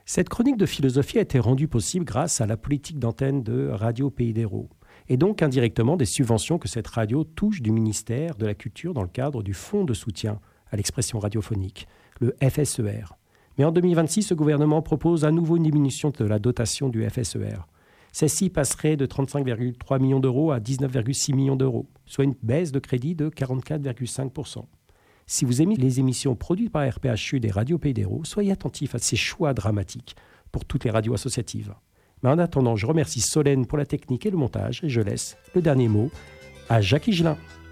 Cette chronique de philosophie a été rendue possible grâce à la politique d'antenne de Radio Pays d'Hérault, et donc indirectement des subventions que cette radio touche du ministère de la Culture dans le cadre du Fonds de soutien à l'expression radiophonique, le FSER. Mais en 2026, le gouvernement propose à nouveau une diminution de la dotation du FSER. Celle-ci passerait de 35,3 millions d'euros à 19,6 millions d'euros, soit une baisse de crédit de 44,5%. Si vous aimez les émissions produites par RPHU des radios Pays d'Hérault, soyez attentifs à ces choix dramatiques pour toutes les radios associatives. Mais en attendant, je remercie Solène pour la technique et le montage et je laisse le dernier mot à Jacques Higelin.